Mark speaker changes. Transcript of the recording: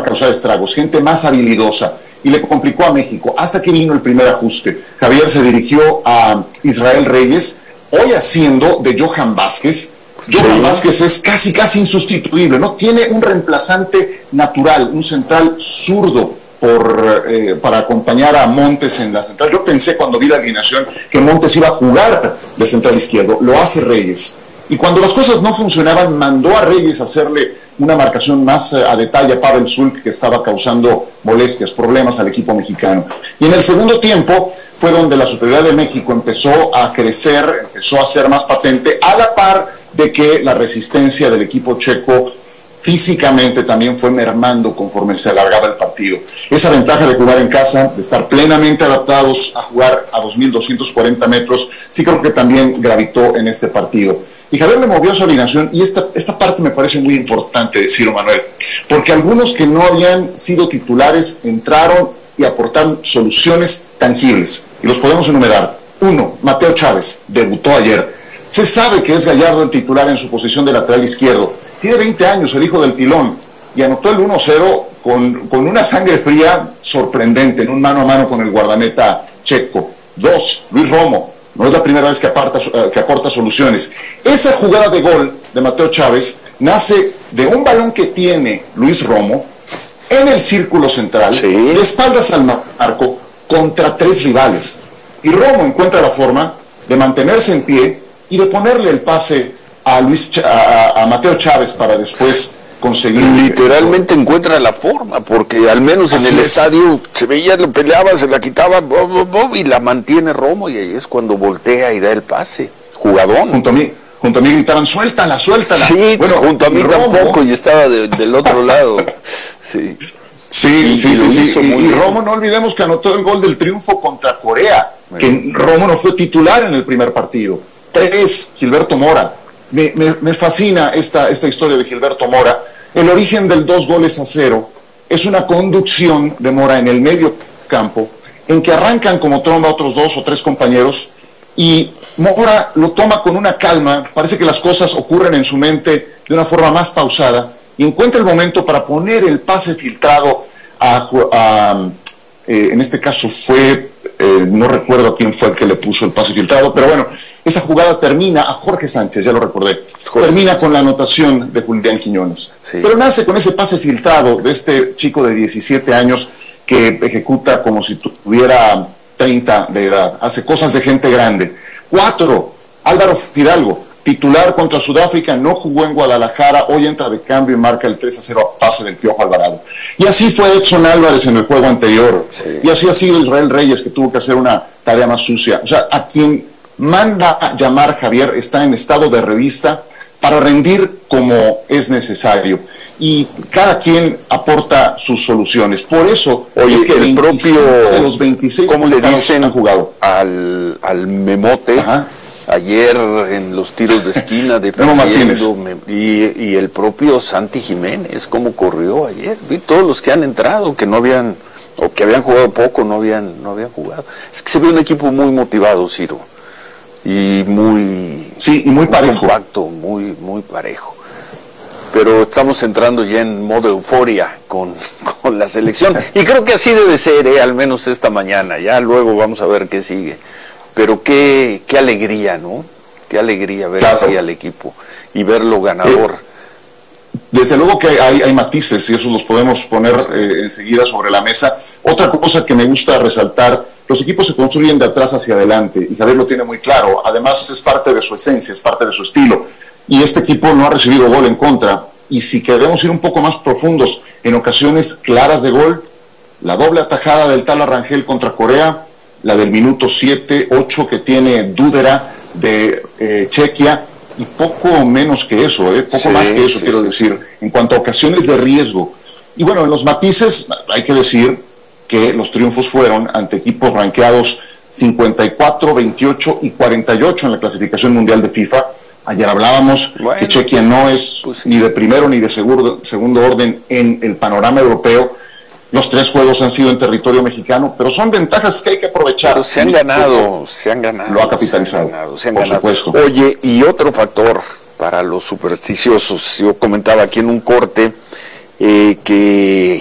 Speaker 1: causar estragos, gente más habilidosa, y le complicó a México, hasta que vino el primer ajuste. Javier se dirigió a Israel Reyes, hoy haciendo de Johan Vázquez. Johan Vázquez es casi insustituible, ¿no? Tiene un reemplazante natural, un central zurdo para acompañar a Montes en la central. Yo pensé cuando vi la alineación que Montes iba a jugar de central izquierdo, lo hace Reyes. Y cuando las cosas no funcionaban, mandó a Reyes a hacerle una marcación más a detalle a Pavel Zulk, que estaba causando molestias, problemas al equipo mexicano. Y en el segundo tiempo fue donde la superioridad de México empezó a crecer, empezó a ser más patente, a la par de que la resistencia del equipo checo físicamente también fue mermando conforme se alargaba el partido. Esa ventaja de jugar en casa, de estar plenamente adaptados a jugar a 2.240 metros, sí creo que también gravitó en este partido. Y Javier le movió su alineación, y esta parte me parece muy importante, Ciro Manuel, porque algunos que no habían sido titulares entraron y aportaron soluciones tangibles, y los podemos enumerar. 1, Mateo Chávez, debutó ayer. Se sabe que es Gallardo el titular en su posición de lateral izquierdo. Tiene 20 años, el hijo del Tilón, y anotó el 1-0 con una sangre fría sorprendente, en un mano a mano con el guardameta checo. 2, Luis Romo. No es la primera vez que aporta soluciones. Esa jugada de gol de Mateo Chávez nace de un balón que tiene Luis Romo en el círculo central, de espaldas al marco, contra 3 rivales. Y Romo encuentra la forma de mantenerse en pie y de ponerle el pase a Mateo Chávez para después conseguir.
Speaker 2: Literalmente encuentra la forma, porque al menos en el estadio se veía, lo peleaba, se la quitaba, y la mantiene Romo, y ahí es cuando voltea y da el pase. Jugadón.
Speaker 1: Junto a mí gritaban, suéltala.
Speaker 2: Sí, bueno, junto a mí
Speaker 1: Romo,
Speaker 2: tampoco, y estaba del otro lado. Sí.
Speaker 1: Y Romo, no olvidemos que anotó el gol del triunfo contra Corea, que Romo no fue titular en el primer partido. 3, Gilberto Mora. Me fascina esta historia de Gilberto Mora. El origen del 2-0 es una conducción de Mora en el medio campo, en que arrancan como tromba otros 2 o 3 compañeros, y Mora lo toma con una calma, parece que las cosas ocurren en su mente de una forma más pausada, y encuentra el momento para poner el pase filtrado en este caso fue, no recuerdo quién fue el que le puso el pase filtrado, pero bueno, esa jugada termina a Jorge Sánchez, ya lo recordé, termina con la anotación de Julián Quiñones. Sí. Pero nace con ese pase filtrado de este chico de 17 años que ejecuta como si tuviera 30 de edad, hace cosas de gente grande. 4, Álvaro Fidalgo, titular contra Sudáfrica, no jugó en Guadalajara, hoy entra de cambio y marca el 3-0 a pase del Piojo Alvarado. Y así fue Edson Álvarez en el juego anterior, y así ha sido Israel Reyes, que tuvo que hacer una tarea más sucia. O sea, a quien manda a llamar Javier está en estado de revista para rendir como es necesario, y cada quien aporta sus soluciones. Por eso
Speaker 2: es que el propio
Speaker 1: de los 26
Speaker 2: ¿cómo le dicen
Speaker 1: han jugado
Speaker 2: al Memote? Ajá. Ayer en los tiros de esquina
Speaker 1: defendiendo,
Speaker 2: y el propio Santi Jiménez, cómo corrió ayer. Vi todos los que han entrado, que no habían, o que habían jugado poco, no habían jugado. Es que se ve un equipo muy motivado, Ciro, y muy
Speaker 1: parejo,
Speaker 2: compacto, muy parejo. Pero estamos entrando ya en modo euforia con la selección, y creo que así debe ser, al menos esta mañana. Ya luego vamos a ver qué sigue. Pero qué alegría, ¿no? Qué alegría ver así al equipo y verlo ganador.
Speaker 1: Desde luego que hay matices, y eso los podemos poner enseguida sobre la mesa. Otra cosa que me gusta resaltar, los equipos se construyen de atrás hacia adelante, y Javier lo tiene muy claro. Además, es parte de su esencia, es parte de su estilo. Y este equipo no ha recibido gol en contra. Y si queremos ir un poco más profundos, en ocasiones claras de gol, la doble atajada del Tala Rangel contra Corea, la del minuto 7-8 que tiene Dúdera de Chequia, y poco menos que eso, poco más que eso, quiero decir, en cuanto a ocasiones de riesgo. Y bueno, en los matices hay que decir que los triunfos fueron ante equipos rankeados 54, 28 y 48 en la clasificación mundial de FIFA. Ayer hablábamos que Chequia no es ni de primero ni de segundo orden en el panorama europeo. Los 3 juegos han sido en territorio mexicano, pero son ventajas que hay que aprovechar.
Speaker 2: Pero se han ganado.
Speaker 1: Lo ha capitalizado, por supuesto.
Speaker 2: Oye, y otro factor para los supersticiosos, yo comentaba aquí en un corte que